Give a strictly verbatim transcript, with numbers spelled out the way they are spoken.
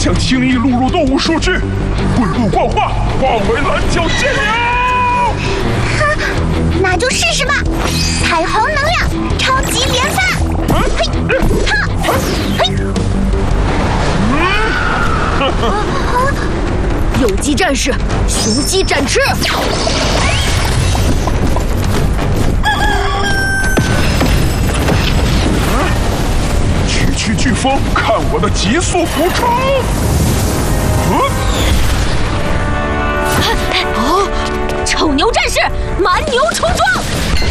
向青翼录入动物数据，归路幻化，化为蓝角剑鸟。 哈，那就试试吧！彩虹能量，超级连发！嘿，哈，嘿。 有机战士，雄鸡展翅。 区区飓风，看我的极速俯冲！ 哦，臭牛战士，蛮牛冲撞！